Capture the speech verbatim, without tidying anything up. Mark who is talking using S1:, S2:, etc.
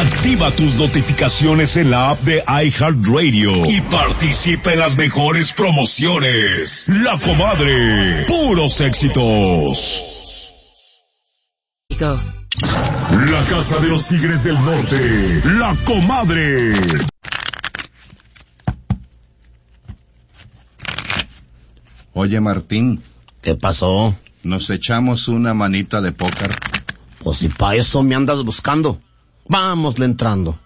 S1: Activa tus notificaciones en la app de iHeartRadio y participa en las mejores promociones. La Comadre, puros éxitos.
S2: Go.
S1: La Casa de los Tigres del Norte, La Comadre.
S3: Oye, Martín.
S4: ¿Qué pasó?
S3: ¿Nos echamos una manita de póker?
S4: Pues si pa' eso me andas buscando. Vámosle entrando.